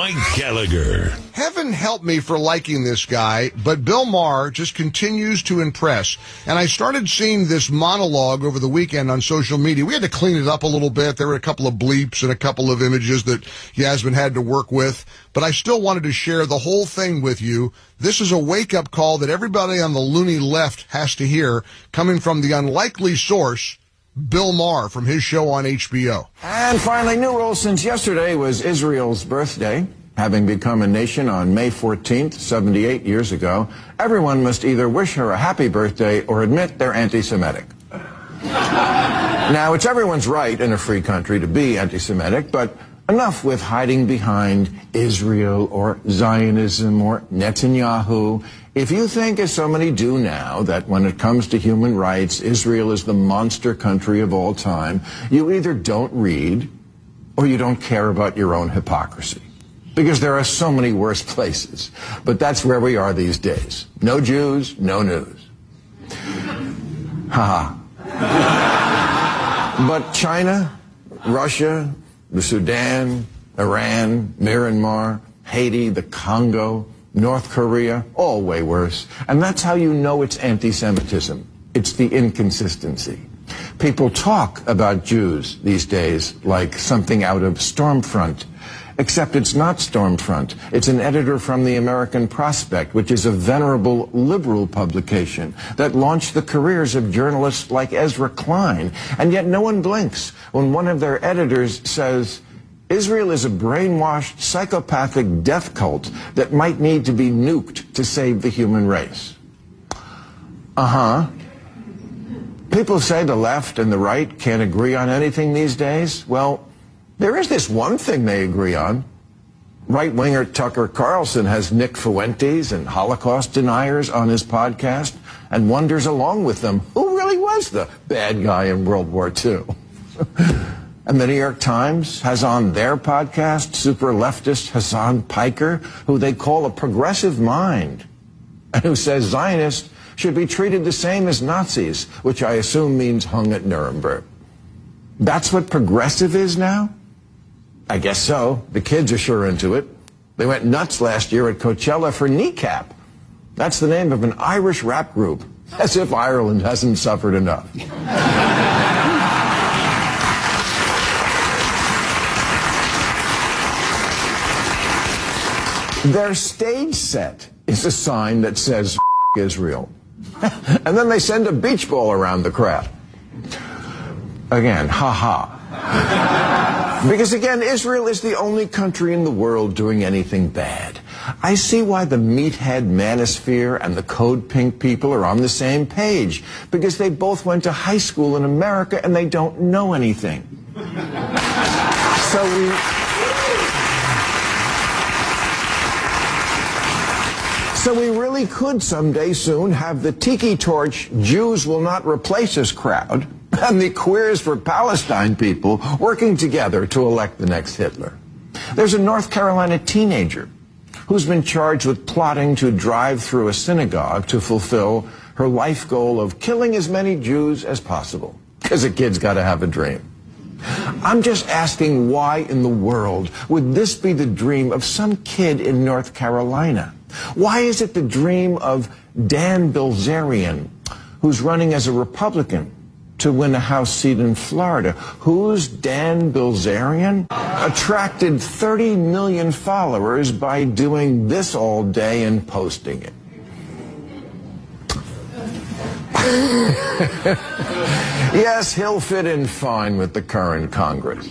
Mike Gallagher. Heaven help me for liking this guy, but Bill Maher just continues to impress. And I started seeing this monologue over the weekend on social media. We had to clean it up a little bit. There were a couple of bleeps and a couple of images that Yasmin had to work with. But I still wanted to share the whole thing with you. This is a wake-up call that everybody on the loony left has to hear, coming from the unlikely source, Bill Maher, from his show on HBO. And finally, new rules since yesterday was Israel's birthday. Having become a nation on May 14th, 78 years ago, everyone must either wish her a happy birthday or admit they're anti-Semitic. Now, it's everyone's right in a free country to be anti-Semitic, but enough with hiding behind Israel or Zionism or Netanyahu. If you think, as so many do now, that when it comes to human rights, Israel is the monster country of all time, you either don't read or you don't care about your own hypocrisy. Because there are so many worse places. But that's where we are these days. No Jews, no news. Ha ha. But China, Russia, the Sudan, Iran, Myanmar, Haiti, the Congo, North Korea, all way worse. And that's how you know it's anti-Semitism. It's the inconsistency. People talk about Jews these days like something out of Stormfront. Except it's not Stormfront. It's an editor from the American Prospect, which is a venerable liberal publication that launched the careers of journalists like Ezra Klein. And yet no one blinks when one of their editors says, Israel is a brainwashed, psychopathic death cult that might need to be nuked to save the human race. Uh-huh. People say the left and the right can't agree on anything these days. Well, there is this one thing they agree on. Right-winger Tucker Carlson has Nick Fuentes and Holocaust deniers on his podcast and wonders along with them who really was the bad guy in World War II. And the New York Times has on their podcast super leftist Hassan Piker, who they call a progressive mind, and who says Zionists should be treated the same as Nazis, which I assume means hung at Nuremberg. That's what progressive is now? I guess so. The kids are sure into it. They went nuts last year at Coachella for Kneecap. That's the name of an Irish rap group. As if Ireland hasn't suffered enough. Their stage set is a sign that says Israel. And then they send a beach ball around the crowd. Again, ha-ha. Because again, Israel is the only country in the world doing anything bad. I see why the meathead manosphere and the Code Pink people are on the same page. Because they both went to high school in America and they don't know anything. So we really could someday soon have the Tiki Torch Jews will not replace us crowd and the Queers for Palestine people working together to elect the next Hitler. There's a North Carolina teenager who's been charged with plotting to drive through a synagogue to fulfill her life goal of killing as many Jews as possible. Because a kid's got to have a dream. I'm just asking, why in the world would this be the dream of some kid in North Carolina? Why is it the dream of Dan Bilzerian, who's running as a Republican to win a House seat in Florida? Who's Dan Bilzerian? Attracted 30 million followers by doing this all day and posting it. Yes, he'll fit in fine with the current Congress.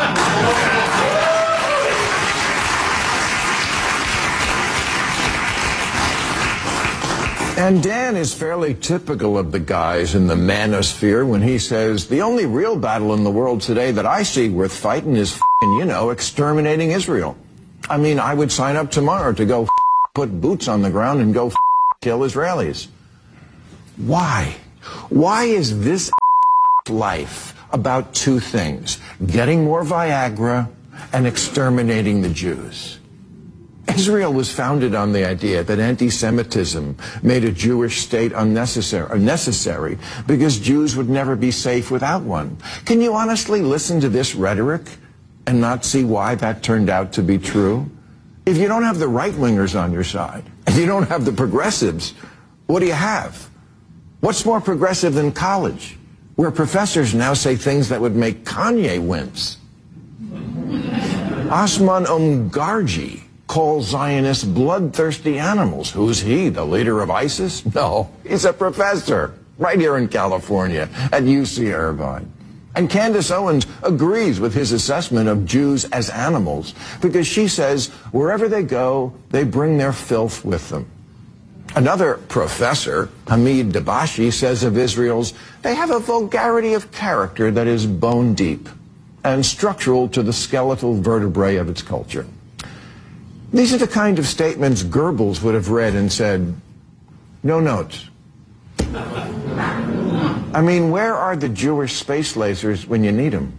And Dan is fairly typical of the guys in the manosphere when he says, the only real battle in the world today that I see worth fighting is exterminating Israel. I mean, I would sign up tomorrow to go put boots on the ground and go kill Israelis. Why? Why is this life about two things? Getting more Viagra and exterminating the Jews. Israel was founded on the idea that anti-Semitism made a Jewish state unnecessary because Jews would never be safe without one. Can you honestly listen to this rhetoric and not see why that turned out to be true? If you don't have the right-wingers on your side, and you don't have the progressives, what do you have? What's more progressive than college, where professors now say things that would make Kanye wince? Osman Ongarji calls Zionists bloodthirsty animals. Who's he, the leader of ISIS? No, he's a professor right here in California at UC Irvine. And Candace Owens agrees with his assessment of Jews as animals because she says wherever they go, they bring their filth with them. Another professor, Hamid Dabashi, says of Israel's, they have a vulgarity of character that is bone deep and structural to the skeletal vertebrae of its culture. These are the kind of statements Goebbels would have read and said, no notes. I mean, where are the Jewish space lasers when you need them?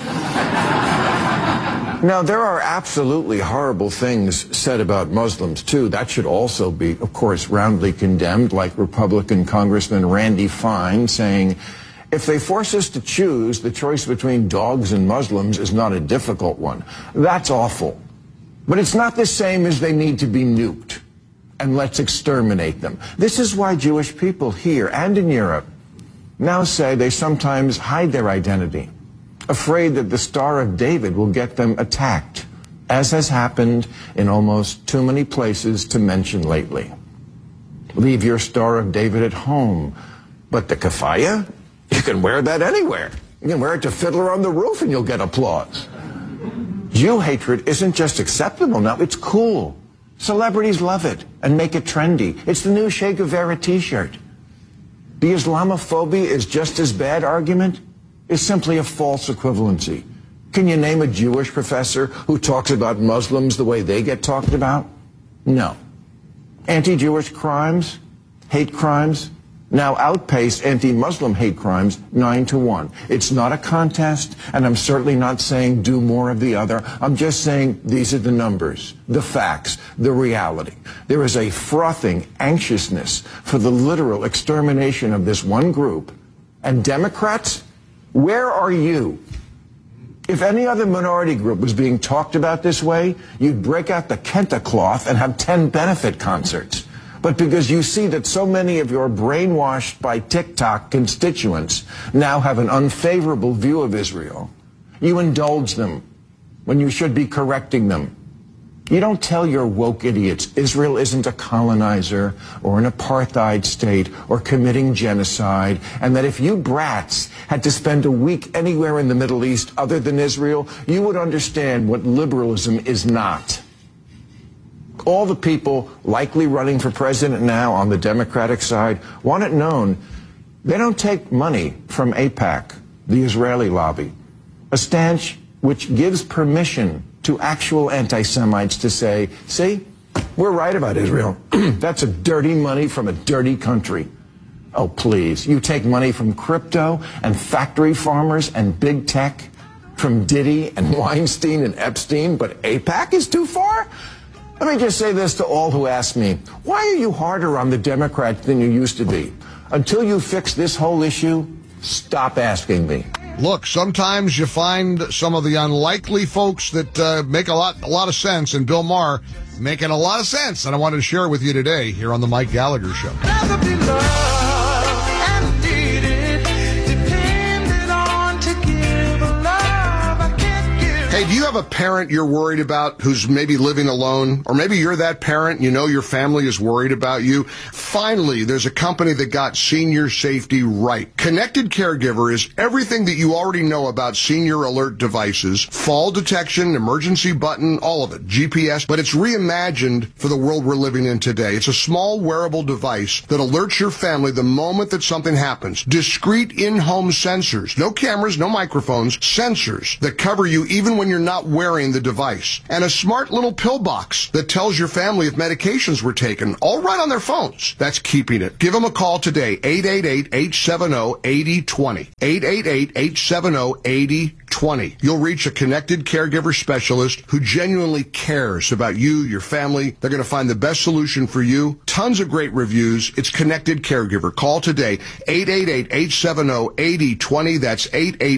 Now, there are absolutely horrible things said about Muslims, too. That should also be, of course, roundly condemned, like Republican Congressman Randy Fine saying, if they force us to choose, the choice between dogs and Muslims is not a difficult one. That's awful. But it's not the same as they need to be nuked. And let's exterminate them. This is why Jewish people here and in Europe now say they sometimes hide their identity, afraid that the Star of David will get them attacked, as has happened in almost too many places to mention lately. Leave your Star of David at home, but the keffiyeh, you can wear that anywhere. You can wear it to Fiddler on the Roof and you'll get applause. Jew hatred isn't just acceptable now, it's cool. Celebrities love it and make it trendy. It's the new Che Guevara t-shirt. The Islamophobia is just as bad argument is simply a false equivalency. Can you name a Jewish professor who talks about Muslims the way they get talked about? No. Anti-Jewish crimes, hate crimes, now outpace anti-Muslim hate crimes 9-1. It's not a contest, and I'm certainly not saying do more of the other. I'm just saying these are the numbers, the facts, the reality. There is a frothing anxiousness for the literal extermination of this one group. And Democrats, where are you? If any other minority group was being talked about this way, you'd break out the Kenta cloth and have 10 benefit concerts. But because you see that so many of your brainwashed by TikTok constituents now have an unfavorable view of Israel, you indulge them when you should be correcting them. You don't tell your woke idiots Israel isn't a colonizer or an apartheid state or committing genocide, and that if you brats had to spend a week anywhere in the Middle East other than Israel, you would understand what liberalism is not. All the people likely running for president now on the Democratic side want it known they don't take money from AIPAC, the Israeli lobby, a stance which gives permission to actual anti-Semites to say, see, we're right about Israel. That's a dirty money from a dirty country. Oh, please, you take money from crypto and factory farmers and big tech, from Diddy and Weinstein and Epstein, but AIPAC is too far? Let me just say this to all who ask me, why are you harder on the Democrats than you used to be? Until you fix this whole issue, stop asking me. Look, sometimes you find some of the unlikely folks that make a lot of sense, and Bill Maher making a lot of sense, and I wanted to share it with you today here on the Mike Gallagher Show. Hey, do you have a parent you're worried about who's maybe living alone? Or maybe you're that parent, you know your family is worried about you. Finally, there's a company that got senior safety right. Connected Caregiver is everything that you already know about senior alert devices, fall detection, emergency button, all of it, GPS, but it's reimagined for the world we're living in today. It's a small wearable device that alerts your family the moment that something happens. Discrete in-home sensors, no cameras, no microphones, sensors that cover you even when you're not wearing the device. And a smart little pill box that tells your family if medications were taken, all right on their phones. That's keeping it. Give them a call today, 888-870-8020. 888-870-8020. You'll reach a Connected Caregiver specialist who genuinely cares about you, your family. They're going to find the best solution for you. Tons of great reviews. It's Connected Caregiver. Call today, 888-870-8020. That's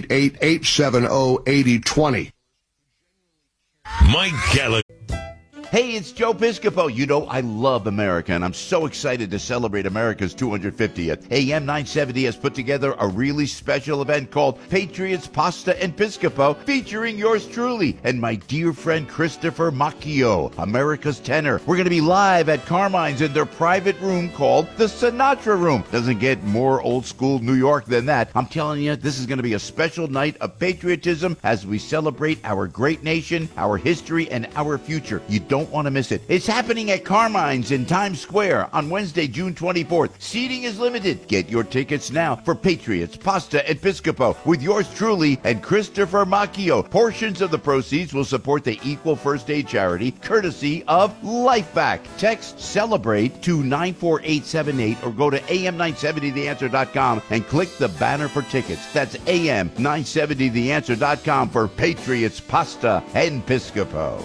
888-870-8020. Mike Gallagher. Hey, it's Joe Piscopo. You know, I love America, and I'm so excited to celebrate America's 250th. AM 970 has put together a really special event called Patriots, Pasta, and Piscopo, featuring yours truly and my dear friend Christopher Macchio, America's tenor. We're going to be live at Carmine's in their private room called the Sinatra Room. Doesn't get more old school New York than that. I'm telling you, this is going to be a special night of patriotism as we celebrate our great nation, our history, and our future. You don't want to miss it. It's happening at Carmine's in Times Square on Wednesday, June 24th. Seating is limited. Get your tickets now for Patriots, Pasta, and Piscopo with yours truly and Christopher Macchio. Portions of the proceeds will support the Equal First Aid charity, courtesy of LifeVac. Text CELEBRATE to 94878 or go to am970theanswer.com and click the banner for tickets. That's am970theanswer.com for Patriots, Pasta, and Piscopo.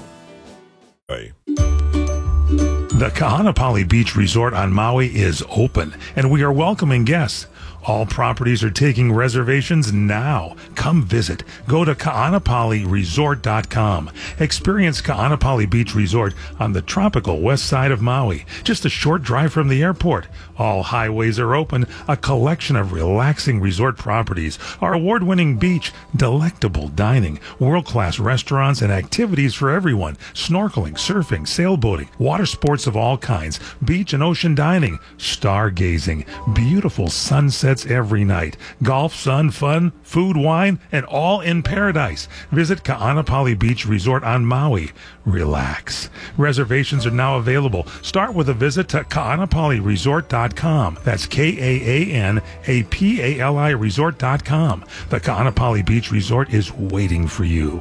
The Kahanapali Beach Resort on Maui is open, and we are welcoming guests. All properties are taking reservations now. Come visit. Go to kaanapaliresort.com. Experience Kaanapali Beach Resort on the tropical west side of Maui, just a short drive from the airport. All highways are open, a collection of relaxing resort properties, our award-winning beach, delectable dining, world-class restaurants, and activities for everyone. Snorkeling, surfing, sailboating, water sports of all kinds, beach and ocean dining, stargazing, beautiful sunsets every night, golf, sun, fun, food, wine, and all in paradise. Visit Kaanapali Beach Resort on Maui. Relax. Reservations are now available. Start with a visit to kaanapaliresort.com. That's Kaanapali resort.com. The Kaanapali Beach Resort is waiting for you.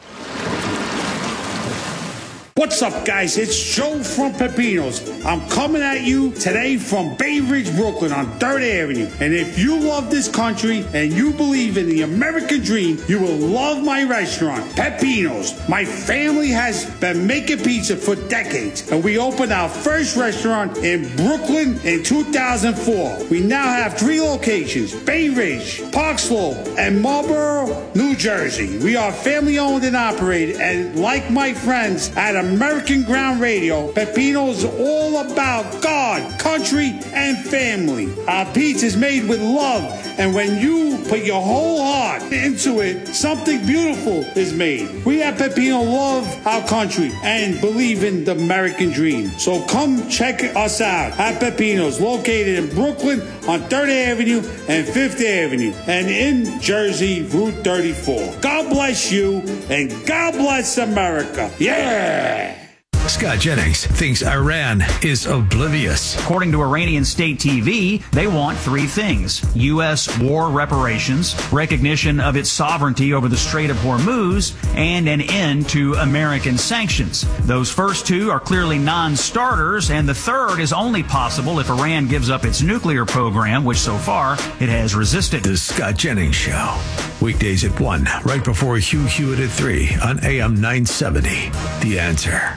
What's up, guys? It's Joe from Pepinos. I'm coming at you today from Bay Ridge, Brooklyn on 3rd Avenue. And if you love this country and you believe in the American dream, you will love my restaurant, Pepinos. My family has been making pizza for decades, and we opened our first restaurant in Brooklyn in 2004. We now have 3 locations, Bay Ridge, Park Slope, and Marlboro, New Jersey. We are family owned and operated, and like my friends at American Ground Radio, Pepino is all about God, country, and family. Our pizza is made with love, and when you put your whole heart into it, something beautiful is made. We at Pepino love our country and believe in the American dream. So come check us out at Pepino's, located in Brooklyn on 3rd Avenue and 5th Avenue, and in Jersey, Route 34. God bless you, and God bless America. Yeah! Scott Jennings thinks Iran is oblivious. According to Iranian state TV, they want 3 things: U.S. war reparations, recognition of its sovereignty over the Strait of Hormuz, and an end to American sanctions. Those first 2 are clearly non-starters, and the third is only possible if Iran gives up its nuclear program, which so far it has resisted. The Scott Jennings Show. Weekdays at 1, right before Hugh Hewitt at 3 on AM 970. The Answer.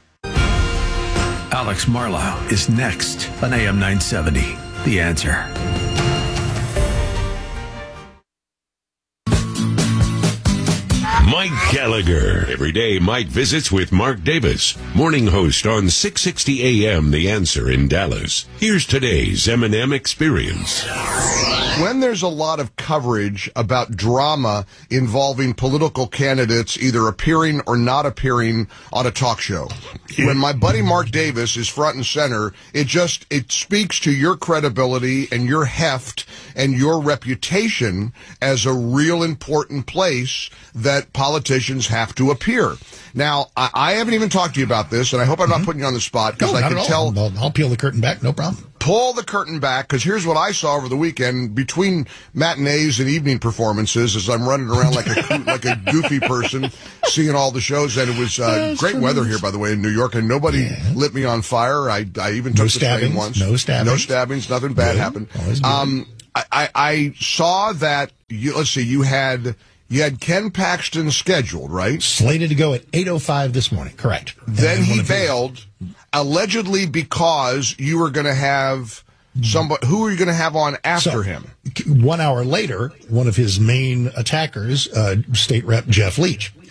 Alex Marlowe is next on AM 970. The Answer. Mike Gallagher. Every day, Mike visits with Mark Davis, morning host on 660 AM The Answer in Dallas. Here's today's M&M Experience. When there's a lot of coverage about drama involving political candidates either appearing or not appearing on a talk show, when my buddy Mark Davis is front and center, it speaks to your credibility and your heft and your reputation as a real important place that politicians have to appear. Now, I haven't even talked to you about this, and I hope I'm not putting you on the spot, because I can tell. I'll peel the curtain back, no problem. Pull the curtain back, because here's what I saw over the weekend between matinees and evening performances as I'm running around like a goofy person, seeing all the shows. And it was great weather here, by the way, in New York, and nobody lit me on fire. I even took the train once. No stabbings. Nothing bad happened. I saw that, you had Ken Paxton scheduled, right? Slated to go at 8:05 this morning, correct. Then he bailed, allegedly because you were going to have somebody. Who were you going to have on after him? 1 hour later, one of his main attackers, State Rep Jeff Leach.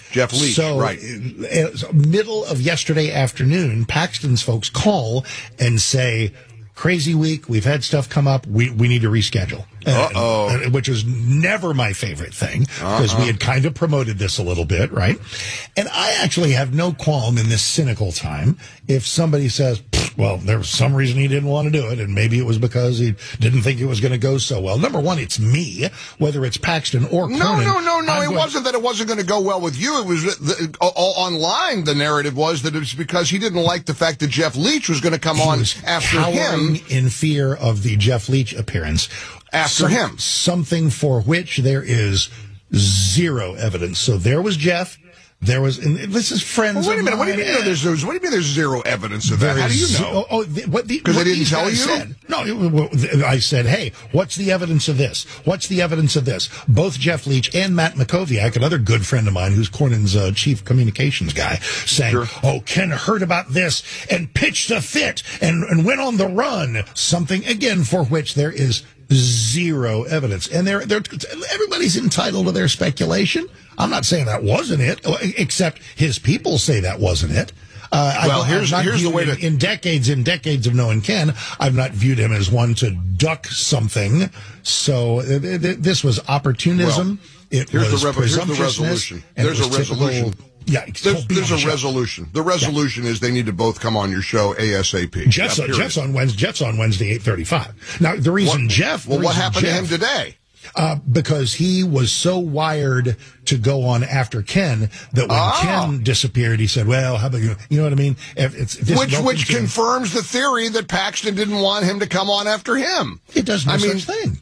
Jeff Leach, so, right. Middle of yesterday afternoon, Paxton's folks call and say, crazy week, we've had stuff come up, we need to reschedule. Which was never my favorite thing, because we had kind of promoted this a little bit, right? And I actually have no qualm in this cynical time if somebody says, well, there was some reason he didn't want to do it, and maybe it was because he didn't think it was going to go so well. Number one, it's me, whether it's Paxton or Cronin. No. It wasn't that it wasn't going to go well with you. It was online. The narrative was that it was because he didn't like the fact that Jeff Leach was going to come on after him. In fear of the Jeff Leach appearance. After him. Something for which there is zero evidence. So there was Jeff. There was, and this is friends. Well, wait a minute. What do you mean there's zero evidence of that? How do you know? Because they didn't tell you? No, I said, hey, what's the evidence of this? What's the evidence of this? Both Jeff Leach and Matt Makoviak, another good friend of mine who's Cornyn's chief communications guy, saying, Ken heard about this and pitched a fit and went on the run. Something, again, for which there is zero evidence. And everybody's entitled to their speculation. I'm not saying that wasn't it, except his people say that wasn't it. Here's the way to... In decades of knowing Ken, I've not viewed him as one to duck something. So this was opportunism. Here's the resolution. There's a resolution. Yeah, there's a resolution. The resolution is they need to both come on your show ASAP. Jeff's on Wednesday, 8:35. Now the reason Jeff. Well, what happened to him today? Because he was so wired to go on after Ken that when Ken disappeared, he said, well, how about you? You know what I mean? Which confirms the theory that Paxton didn't want him to come on after him. It does no such thing.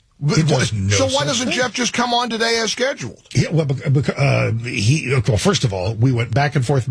So why doesn't Jeff just come on today as scheduled? Yeah, well, first of all, we went back and forth.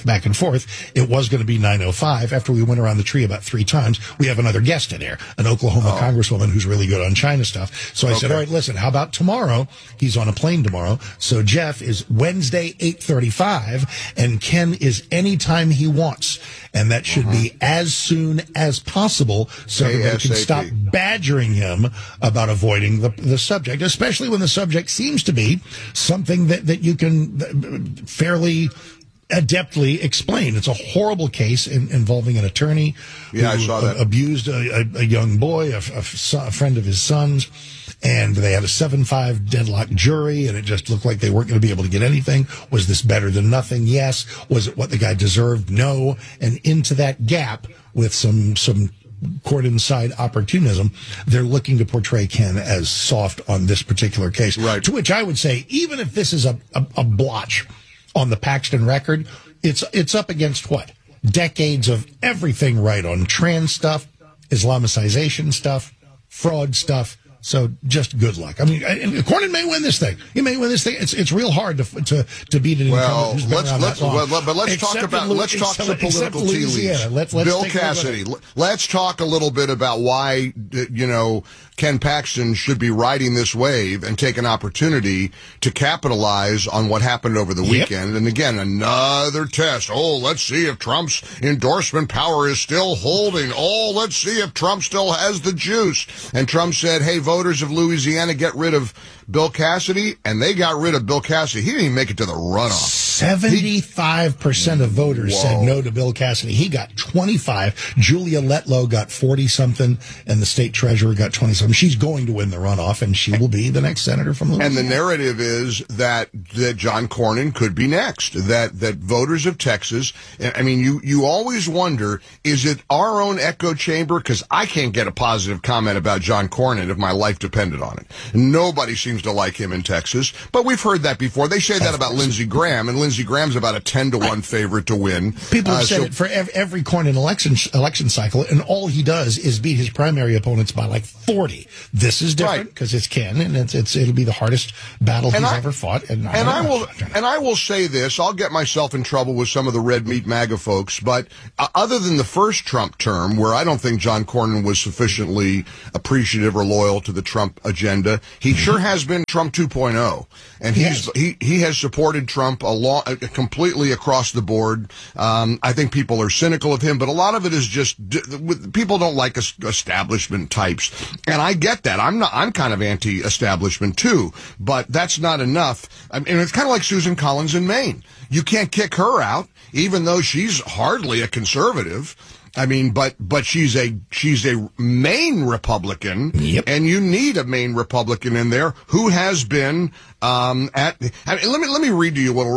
It was going to be 9:05. After we went around the tree about 3 times, we have another guest in there, an Oklahoma congresswoman who's really good on China stuff. So I said, all right, listen, how about tomorrow? He's on a plane tomorrow. So Jeff is Wednesday, 8:35, and Ken is anytime he wants. And that should be as soon as possible so everybody can stop badgering him about avoiding the subject, especially when the subject seems to be something that you can fairly adeptly explain. It's a horrible case involving an attorney who abused a young boy, a friend of his son's, and they had a 7-5 deadlock jury, and it just looked like they weren't going to be able to get anything. Was this better than nothing? Yes. Was it what the guy deserved? No. And into that gap with some court inside opportunism, they're looking to portray Ken as soft on this particular case. Right. To which I would say, even if this is a blotch on the Paxton record, it's up against what? Decades of everything right on trans stuff, Islamicization stuff, fraud stuff. So just good luck. I mean, Cornyn may win this thing. He may win this thing. It's real hard to beat an incumbent who's been around that long. But let's talk some political tea leaves. Bill Cassidy. Let's talk a little bit about why Ken Paxton should be riding this wave and take an opportunity to capitalize on what happened over the weekend. And again, another test. Let's see if Trump's endorsement power is still holding. Let's see if Trump still has the juice. And Trump said, hey, voters of Louisiana, get rid of Bill Cassidy, and they got rid of Bill Cassidy. He didn't even make it to the runoff. 75% of voters said no to Bill Cassidy. He got 25. Julia Letlow got 40-something, and the state treasurer got 20-something. She's going to win the runoff, and she will be the next senator from Louisiana. And the narrative is that John Cornyn could be next, that voters of Texas, I mean, you always wonder, is it our own echo chamber? Because I can't get a positive comment about John Cornyn if my life depended on it. Nobody seems to like him in Texas, but we've heard that before. They say that about Lindsey Graham, and Lindsey Graham's about a 10-1 favorite to win. People have said it for every Cornyn election cycle, and all he does is beat his primary opponents by like 40. This is different because it's Ken, and it'll be the hardest battle he's ever fought. And I will say this: I'll get myself in trouble with some of the red meat MAGA folks, but other than the first Trump term, where I don't think John Cornyn was sufficiently appreciative or loyal to the Trump agenda, he sure has been Trump 2.0, and he has supported Trump completely across the board. I think people are cynical of him, but a lot of it is just people don't like establishment types, and I get that. I'm kind of anti-establishment too, but that's not enough. I mean, it's kind of like Susan Collins in Maine. You can't kick her out, even though she's hardly a conservative. I mean, but she's a Maine Republican, and you need a Maine Republican in there who has been let me read to you what